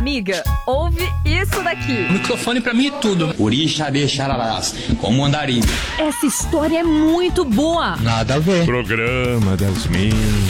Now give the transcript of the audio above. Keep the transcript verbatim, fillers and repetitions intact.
Amiga, ouve isso daqui. O microfone pra mim é tudo. Orixá de Xararás, como andarim. Essa história é muito boa. Nada a ver. Programa das Minas.